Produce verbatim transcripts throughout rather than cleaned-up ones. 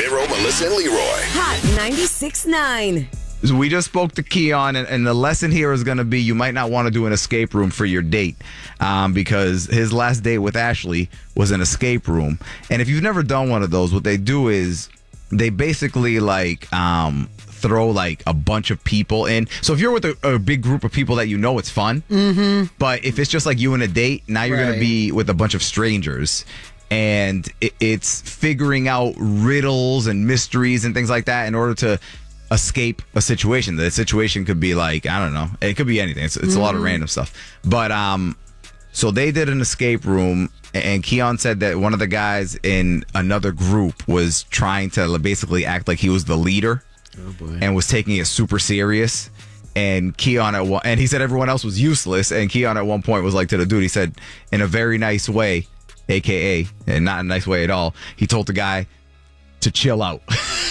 Ramiro, Melissa, and Leroy. Hot ninety-six point nine. So we just spoke to Keon, and, and the lesson here is going to be you might not want to do an escape room for your date um, because his last date with Ashley was an escape room. And if you've never done one of those, what they do is they basically like um, throw like a bunch of people in. So if you're with a, a big group of people that you know, it's fun. Mm-hmm. But if it's just like you and a date, now you're right. going to be with a bunch of strangers. And it, it's figuring out riddles and mysteries and things like that in order to escape a situation. The situation could be like, I don't know, it could be anything. It's, it's mm-hmm. a lot of random stuff. But um, so they did an escape room, and Keon said that one of the guys in another group was trying to basically act like he was the leader oh boy. and was taking it super serious. And Keon at one, and he said everyone else was useless. And Keon at one point was like to the dude, he said in a very nice way, A K A, and not a nice way at all, he told the guy to chill out.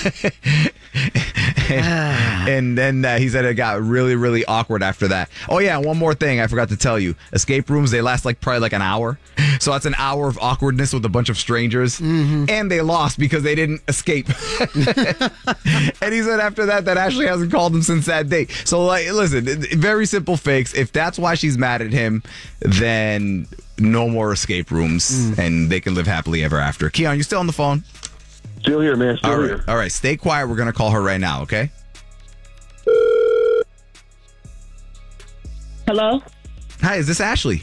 and, and then uh, he said it got really, really awkward after that. Oh, yeah, one more thing I forgot to tell you. Escape rooms, they last like probably like an hour. So that's an hour of awkwardness with a bunch of strangers. Mm-hmm. And they lost because they didn't escape. And he said after that that Ashley hasn't called him since that day. So, like, listen, very simple fix. If that's why she's mad at him, then no more escape rooms, mm. and they can live happily ever after. Keon, you still on the phone? Still here, man. Still all right. here. All right. Stay quiet. We're going to call her right now, okay? Hello? Hi, is this Ashley?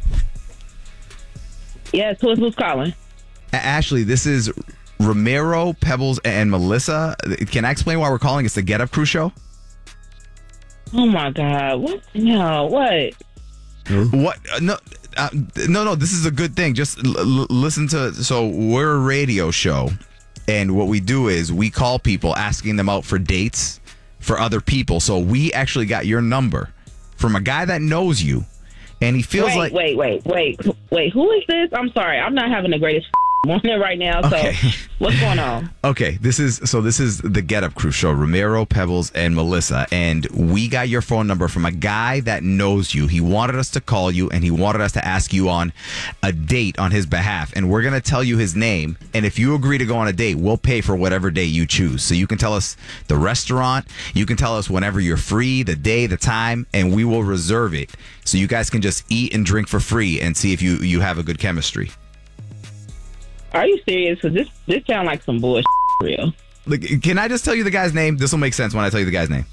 Yes, who's, who's calling? A- Ashley, this is Ramiro, Pebbles, and Melissa. Can I explain why we're calling? It's the Get Up Crew show. Oh, my God. What? No, what? What? Uh, no, uh, no, no. This is a good thing. Just l- l- listen to. So we're a radio show, and what we do is we call people asking them out for dates for other people. So we actually got your number from a guy that knows you, and he feels wait, like. Wait, wait, wait, wait. Who is this? I'm sorry. I'm not having the greatest morning right now. So Okay. What's going on? Okay, this is so. This is the Get Up Crew show. Ramiro, Pebbles, and Melissa, and we got your phone number from a guy that knows you. He wanted us to call you, and he wanted us to ask you on a date on his behalf. And we're gonna tell you his name. And if you agree to go on a date, we'll pay for whatever date you choose. So you can tell us the restaurant. You can tell us whenever you're free, the day, the time, and we will reserve it. So you guys can just eat and drink for free and see if you you have a good chemistry. Are you serious? Because this, this sounds like some bullshit for real. Like, can I just tell you the guy's name? This will make sense when I tell you the guy's name.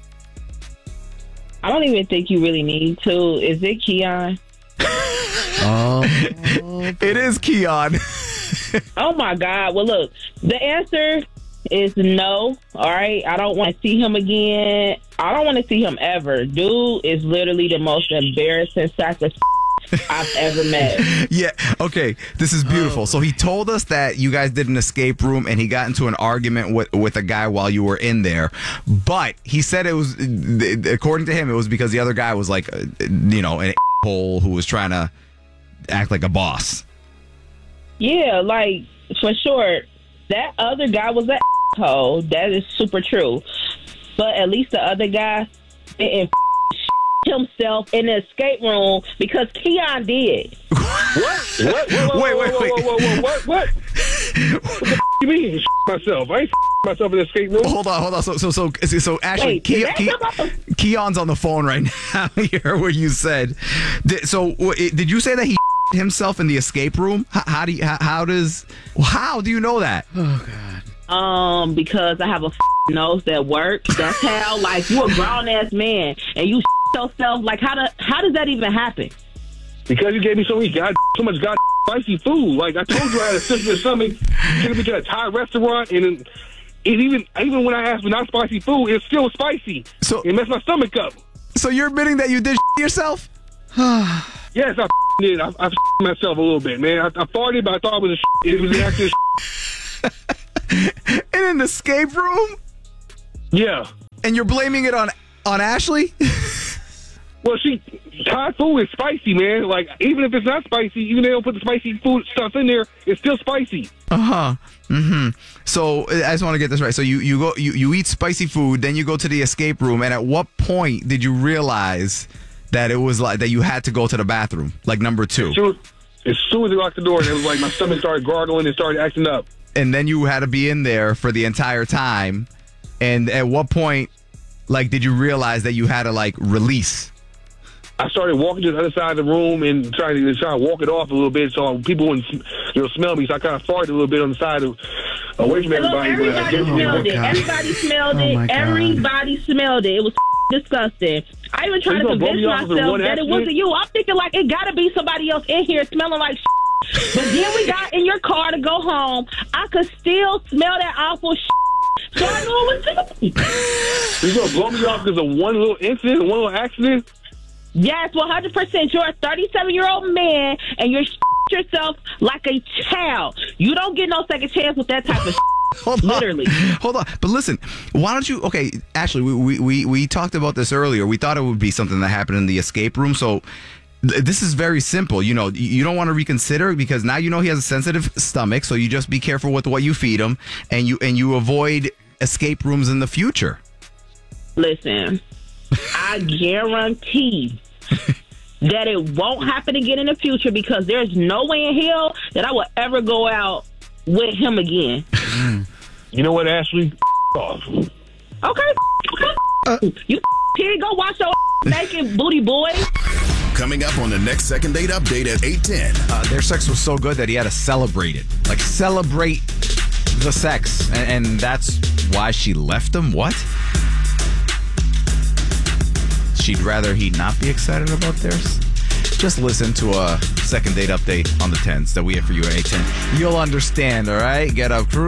I don't even think you really need to. Is it Keon? Oh, it is Keon. Oh, my God. Well, look, the answer is no. All right. I don't want to see him again. I don't want to see him ever. Dude is literally the most embarrassing sack of I've ever met. Yeah. Okay. This is beautiful. Oh. So he told us that you guys did an escape room and he got into an argument with, with a guy while you were in there. But he said it was, according to him, it was because the other guy was like, you know, an a-hole who was trying to act like a boss. Yeah, like, for sure. That other guy was an a-hole. That is super true. But at least the other guy didn't himself in the escape room because Keon did. What? What? Whoa, wait, wait, wait. Whoa, whoa, whoa, what? What? What the f- you mean? Myself. I ain't f- myself in the escape room. Hold on, hold on. So, so, so, so Ashley, Wait, Ke- Ke- Keon's on the phone right now. You heard what you said. Did, so, did you say that he himself in the escape room? How, how do you? How, how does? How do you know that? Oh God. Um, because I have a f- nose that works. That's how. Like, you a grown ass man and you yourself. Like, how do, how does that even happen? Because you gave me so many god, so much god spicy food. Like I told you, I had a sensitive stomach. Took me to a Thai restaurant, and it even even when I asked for not spicy food, it's still spicy. So it messed my stomach up. So you're admitting that you did yourself? Yes, I did. I, I myself a little bit, man. I, I farted, but I thought it was a it was an actual. In an escape room? Yeah. And you're blaming it on on Ashley? Well, she Thai food is spicy, man. Like even if it's not spicy, even if they don't put the spicy food stuff in there, it's still spicy. Uh huh. Mm-hmm. So I just want to get this right. So you, you go you, you eat spicy food, then you go to the escape room, and at what point did you realize that it was like that you had to go to the bathroom, like number two? As soon as, as, soon as they locked the door, it was like my stomach started gargling and started acting up. and then you had to be in there for the entire time. And at what point, like, did you realize that you had to like release? I started walking to the other side of the room and trying to try to walk it off a little bit so people wouldn't, you know, smell me. So I kind of farted a little bit on the side of away from everybody. Look, but I everybody didn't- smelled it. God. Everybody smelled Oh, my it. God. Everybody smelled it. It was disgusting. I even tried You to gonna blow convince me off with myself one that it accident? wasn't you. I'm thinking like it gotta be somebody else in here smelling like shit. But then we got in your car to go home. I could still smell that awful shit. So I knew it was you. You gonna blow me off because of one little incident, one little accident? Yes, one hundred percent. You're a thirty-seven-year-old man, and you're yourself like a child. You don't get no second chance with that type of shit. Hold on. Literally. Hold on. But listen, why don't you, okay, Ashley, we, we, we, we talked about this earlier. We thought it would be something that happened in the escape room. So th- this is very simple. You know, you don't want to reconsider because now you know he has a sensitive stomach. So you just be careful with what you feed him and you, and you avoid escape rooms in the future. Listen, I guarantee that it won't happen again in the future because there's no way in hell that I will ever go out with him again. You know what, Ashley? Off. Okay? Uh, you kid, go watch your naked booty boy. Coming up on the next second date update at eight ten. Uh, their sex was so good that he had to celebrate it. Like, celebrate the sex. And, and that's why she left him? What? She'd rather he not be excited about theirs? Just listen to a second date update on the tens that we have for you at eight ten. You'll understand, all right? Get up, crew.